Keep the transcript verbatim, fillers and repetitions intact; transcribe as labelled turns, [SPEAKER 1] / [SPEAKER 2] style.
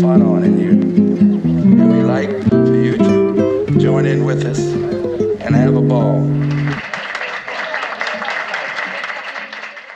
[SPEAKER 1] spot on, and you, and we like for you to join in with us and have a ball.